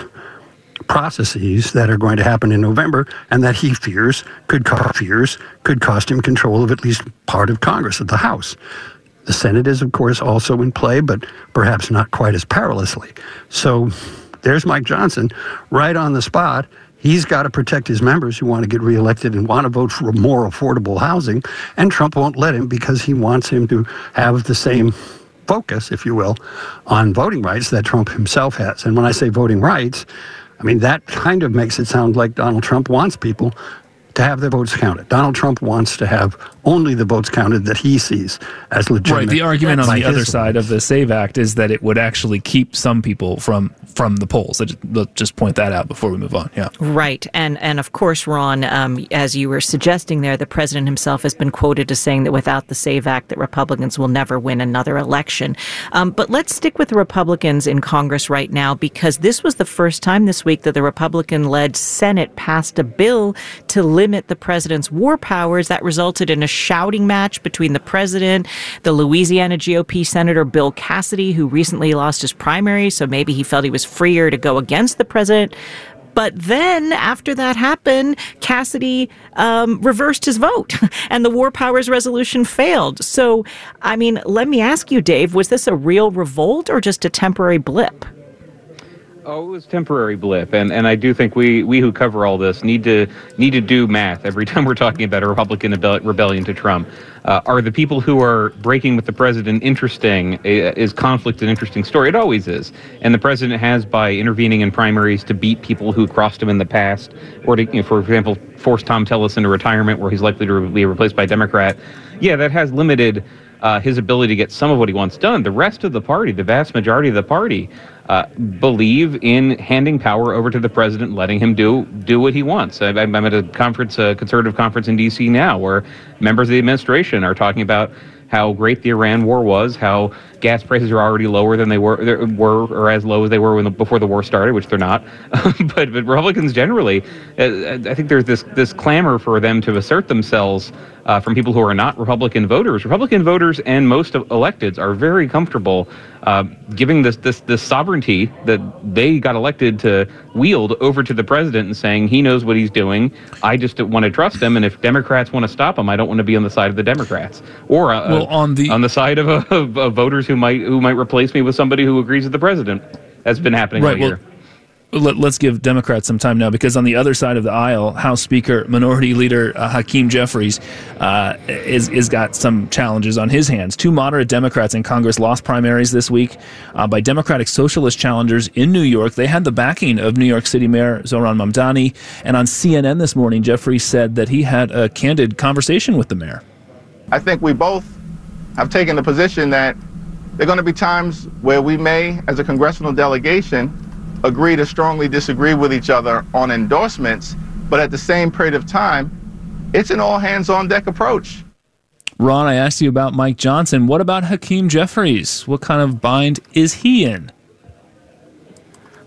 processes that are going to happen in November, and that he fears could cost, fears could cost him control of at least part of Congress, of the House. The Senate is, of course, also in play, but perhaps not quite as perilously. So there's Mike Johnson right on the spot. He's got to protect his members who want to get reelected and want to vote for more affordable housing, and Trump won't let him because he wants him to have the same focus, if you will, on voting rights that Trump himself has. And when I say voting rights, I mean, that kind of makes it sound like Donald Trump wants people to have their votes counted. Donald Trump wants to have only the votes counted that he sees as legitimate. Right. The argument on the other his side of the SAVE Act is that it would actually keep some people from from the polls. Let's just point that out before we move on. Yeah. Right. And and of course, Ron, um, as you were suggesting there, the president himself has been quoted as saying that without the SAVE Act, that Republicans will never win another election. Um, but let's stick with the Republicans in Congress right now, because this was the first time this week that the Republican-led Senate passed a bill to limit the president's war powers. That resulted in a shouting match between the president, the Louisiana G O P Senator Bill Cassidy, who recently lost his primary, so maybe he felt he was freer to go against the president. But then, after that happened, Cassidy um, reversed his vote, and the War Powers resolution failed. So, I mean, let me ask you, Dave, was this a real revolt or just a temporary blip? Oh, it was a temporary blip, and, and I do think we, we who cover all this need to need to do math every time we're talking about a Republican rebellion to Trump. Uh, are the people who are breaking with the president interesting? Is conflict an interesting story? It always is, and the president has, by intervening in primaries to beat people who crossed him in the past, or to, you know, for example, force Tom Tillis into retirement where he's likely to be replaced by a Democrat. Yeah, that has limited Uh, his ability to get some of what he wants done. The rest of the party, the vast majority of the party, uh, believe in handing power over to the president and letting him do do what he wants. I, I'm at a conference, a conservative conference in D C now, where members of the administration are talking about how great the Iran war was, how gas prices are already lower than they were, were or as low as they were when the, before the war started, which they're not. but, but Republicans generally, uh, I think there's this this clamor for them to assert themselves uh, from people who are not Republican voters. Republican voters and most of electeds are very comfortable uh, giving this, this this sovereignty that they got elected to wield over to the president and saying he knows what he's doing. I just want to trust him, and if Democrats want to stop him, I don't want to be on the side of the Democrats or uh, well, on the on the side of, uh, of, of voters who might who might replace me with somebody who agrees with the president. That's been happening right, all well, year. Let, let's give Democrats some time now, because on the other side of the aisle, House Speaker, Minority Leader uh, Hakeem Jeffries uh, is is got some challenges on his hands. Two moderate Democrats in Congress lost primaries this week uh, by Democratic Socialist challengers in New York. They had the backing of New York City Mayor Zohran Mamdani, and on C N N this morning, Jeffries said that he had a candid conversation with the mayor. I think we both have taken the position that there are going to be times where we may, as a congressional delegation, agree to strongly disagree with each other on endorsements, but at the same period of time, it's an all-hands-on-deck approach. Ron, I asked you about Mike Johnson. What about Hakeem Jeffries? What kind of bind is he in?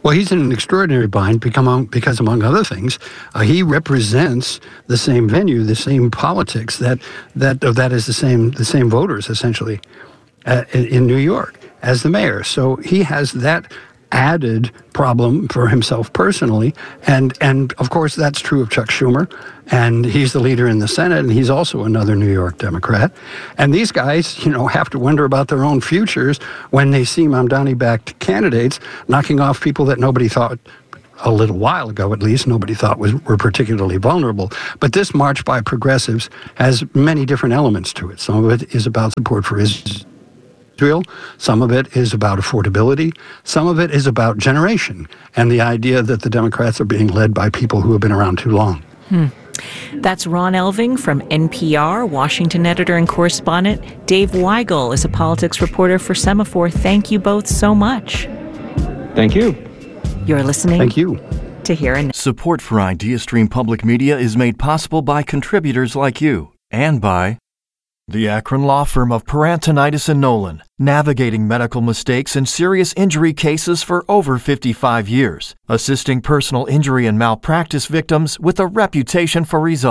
Well, he's in an extraordinary bind because, because among other things, uh, he represents the same venue, the same politics that that uh, that is the same the same voters essentially uh, in, in New York as the mayor. So he has that added problem for himself personally, and and of course that's true of Chuck Schumer, and he's the leader in the Senate, and he's also another New York Democrat. And these guys, you know, have to wonder about their own futures when they see Mamdani-backed candidates knocking off people that nobody thought, a little while ago at least, nobody thought was were particularly vulnerable. But this march by progressives has many different elements to it. Some of it is about support for Israel. Israel. Some of it is about affordability. Some of it is about generation and the idea that the Democrats are being led by people who have been around too long. Hmm. That's Ron Elving from N P R, Washington editor and correspondent. Dave Weigel is a politics reporter for Semaphore. Thank you both so much. Thank you. You're listening. Thank you. To Here and Now. Support for IdeaStream Public Media is made possible by contributors like you and by the Akron law firm of Perantonitis and Nolan, navigating medical mistakes and serious injury cases for over fifty-five years, assisting personal injury and malpractice victims with a reputation for results.